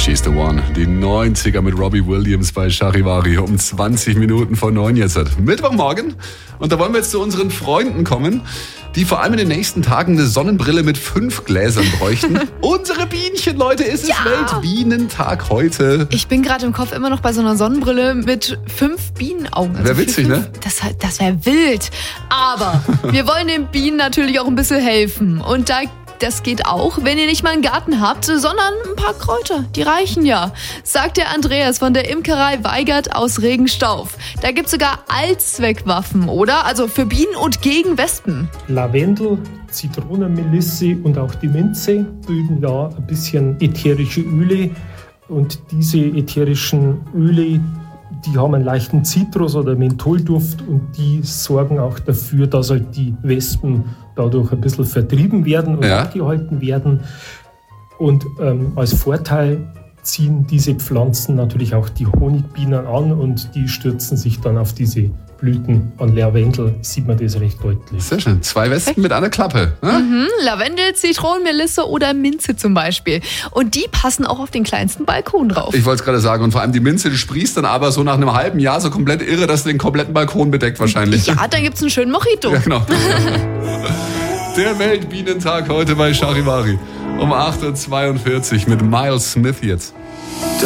She's the One. Die 90er mit Robbie Williams bei Charivari um 20 Minuten vor 9 jetzt. Mittwochmorgen. Und da wollen wir jetzt zu unseren Freunden kommen, die vor allem in den nächsten Tagen eine Sonnenbrille mit 5 Gläsern bräuchten. Unsere Bienchen, Leute, es ist Weltbienentag heute. Ich bin gerade im Kopf immer noch bei so einer Sonnenbrille mit 5 Bienenaugen. Also wäre witzig, ne? Das wäre wild. Aber wir wollen den Bienen natürlich auch ein bisschen helfen. Und das geht auch, wenn ihr nicht mal einen Garten habt, sondern ein paar Kräuter. Die reichen ja, sagt der Andreas von der Imkerei Weigert aus Regenstauf. Da gibt's sogar Allzweckwaffen, oder? Also für Bienen und gegen Wespen. Lavendel, Zitronenmelisse und auch die Minze bilden ja ein bisschen ätherische Öle. Und diese ätherischen Öle, die haben einen leichten Zitrus- oder Mentholduft und die sorgen auch dafür, dass halt die Wespen dadurch ein bisschen vertrieben werden und abgehalten werden. Und als Vorteil ziehen diese Pflanzen natürlich auch die Honigbienen an und die stürzen sich dann auf diese Blüten. An Lavendel sieht man das recht deutlich. Sehr schön. 2 Wespen mit einer Klappe. Ne? Lavendel, Zitronenmelisse oder Minze zum Beispiel. Und die passen auch auf den kleinsten Balkon drauf. Ich wollte es gerade sagen. Und vor allem die Minze, die sprießt dann aber so nach einem halben Jahr so komplett irre, dass den kompletten Balkon bedeckt wahrscheinlich. Ja, dann gibt's einen schönen Mojito. Ja, genau. Der Weltbienentag heute bei Charivari. Um 8.42 Uhr mit Miles Smith jetzt.